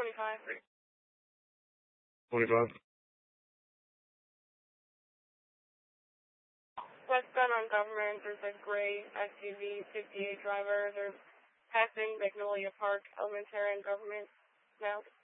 25. 25. Westbound on Government, there's a gray SUV 58 driver. They're passing Magnolia Park Elementary and Government now.